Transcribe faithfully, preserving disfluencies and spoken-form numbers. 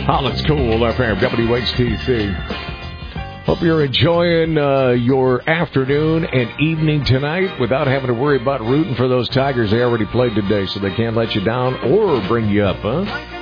Holland's Cool F M, W H T C. Hope you're enjoying uh, your afternoon and evening tonight without having to worry about rooting for those Tigers. They already played today, so they can't let you down or bring you up, huh?